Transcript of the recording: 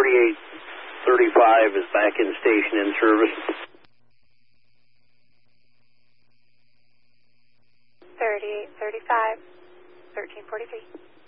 3835 is back in station in service. 3835, 1343.